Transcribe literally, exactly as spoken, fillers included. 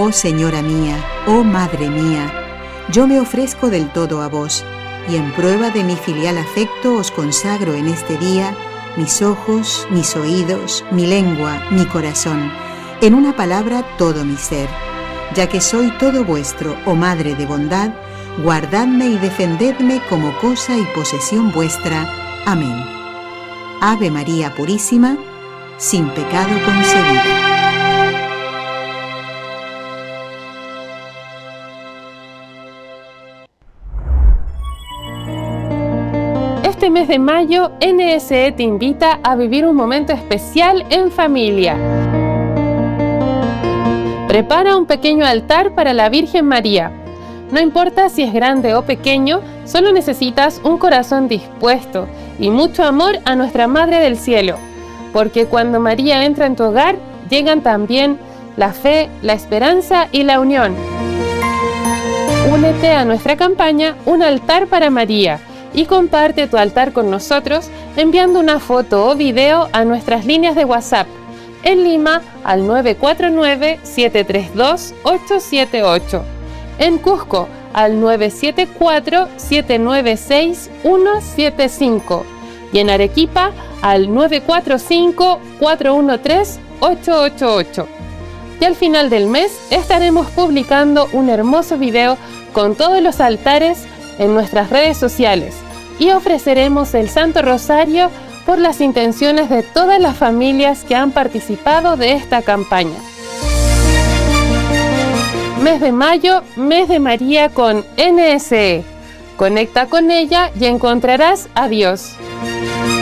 Oh Señora mía, oh Madre mía, yo me ofrezco del todo a vos, y en prueba de mi filial afecto os consagro en este día mis ojos, mis oídos, mi lengua, mi corazón, en una palabra todo mi ser. Ya que soy todo vuestro, oh Madre de bondad, guardadme y defendedme como cosa y posesión vuestra. Amén. Ave María Purísima, sin pecado concebida. Este mes de mayo, N S E te invita a vivir un momento especial en familia. Prepara un pequeño altar para la Virgen María. No importa si es grande o pequeño, solo necesitas un corazón dispuesto y mucho amor a nuestra Madre del Cielo, porque cuando María entra en tu hogar, llegan también la fe, la esperanza y la unión. Únete a nuestra campaña Un altar para María y comparte tu altar con nosotros enviando una foto o video a nuestras líneas de WhatsApp. En Lima al nueve cuatro nueve, siete tres dos, ocho siete ocho. En Cusco al nueve siete cuatro, siete nueve seis, uno siete cinco. Y en Arequipa al nueve cuatro cinco, cuatro uno tres, ocho ocho ocho. Y al final del mes estaremos publicando un hermoso video con todos los altares en nuestras redes sociales y ofreceremos el Santo Rosario por las intenciones de todas las familias que han participado de esta campaña. Mes de mayo, mes de María con N S E. Conecta con ella y encontrarás a Dios.